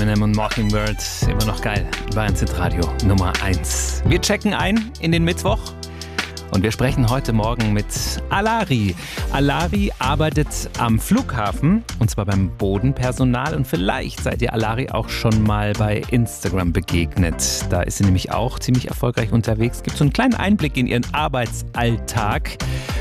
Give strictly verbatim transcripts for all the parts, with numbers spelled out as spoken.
Eminem und Mockingbird, immer noch geil. Bayern Hit Radio Nummer eins. Wir checken ein in den Mittwoch und wir sprechen heute Morgen mit Alari. Alari arbeitet am Flughafen und zwar beim Bodenpersonal und vielleicht seid ihr Alari auch schon mal bei Instagram begegnet. Da ist sie nämlich auch ziemlich erfolgreich unterwegs. Gibt so einen kleinen Einblick in ihren Arbeitsalltag.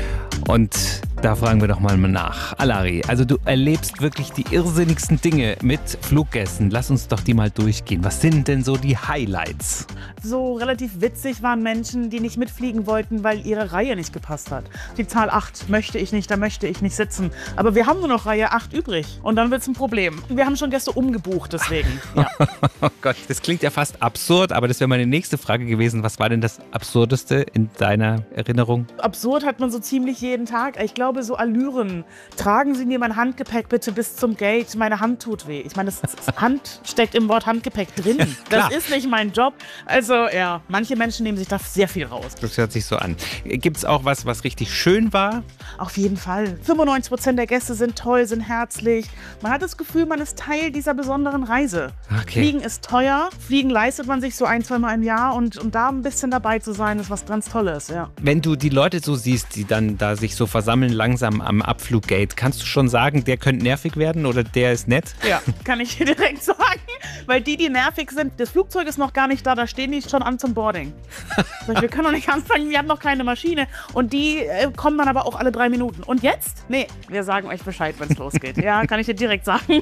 Und da fragen wir doch mal nach. Alari, also du erlebst wirklich die irrsinnigsten Dinge mit Fluggästen. Lass uns doch die mal durchgehen. Was sind denn so die Highlights? So relativ witzig waren Menschen, die nicht mitfliegen wollten, weil ihre Reihe nicht gepasst hat. Die Zahl acht möchte ich nicht, da möchte ich nicht sitzen. Aber wir haben nur noch Reihe acht übrig und dann wird es ein Problem. Wir haben schon Gäste umgebucht, deswegen. Ja. Oh Gott, das klingt ja fast absurd, aber das wäre meine nächste Frage gewesen. Was war denn das Absurdeste in deiner Erinnerung? Absurd hat man so ziemlich jeden Tag. Ich glaube, so Allüren. Tragen Sie mir mein Handgepäck bitte bis zum Gate. Meine Hand tut weh. Ich meine, das, das Hand steckt im Wort Handgepäck drin. Das ist nicht mein Job. Also ja, manche Menschen nehmen sich da sehr viel raus. Das hört sich so an. Gibt es auch was, was richtig schön war? Auf jeden Fall. fünfundneunzig Prozent der Gäste sind toll, sind herzlich. Man hat das Gefühl, man ist Teil dieser besonderen Reise. Okay. Fliegen ist teuer. Fliegen leistet man sich so ein, zwei Mal im Jahr. Und, und da ein bisschen dabei zu sein, ist was ganz Tolles. Ja. Wenn du die Leute so siehst, die dann da sich so versammeln langsam am Abfluggate, kannst du schon sagen, der könnte nervig werden oder der ist nett? Ja, kann ich dir direkt sagen. Weil die, die nervig sind, das Flugzeug ist noch gar nicht da, da stehen die schon an zum Boarding. Wir können noch nicht anfangen, wir haben noch keine Maschine. Und die äh, kommen dann aber auch alle drei Minuten. Und jetzt? Nee, wir sagen euch Bescheid, wenn es losgeht. Ja, kann ich dir direkt sagen.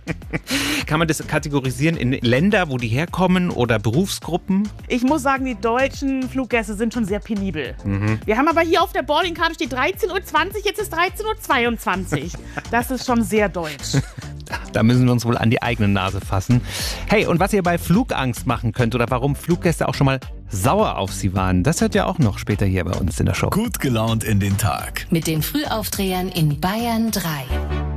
Kann man das kategorisieren in Länder, wo die herkommen oder Berufsgruppen? Ich muss sagen, die deutschen Fluggäste sind schon sehr penibel. Mhm. Wir haben aber hier auf der Boardingkarte steht dreizehn Uhr zwanzig, jetzt ist dreizehn Uhr zweiundzwanzig. Das ist schon sehr deutsch. Da müssen wir uns wohl an die eigene Nase fassen. Hey, und was ihr bei Flugangst machen könnt oder warum Fluggäste auch schon mal sauer auf sie waren, das hört ihr auch noch später hier bei uns in der Show. Gut gelaunt in den Tag. Mit den Frühaufdrehern in Bayern drei.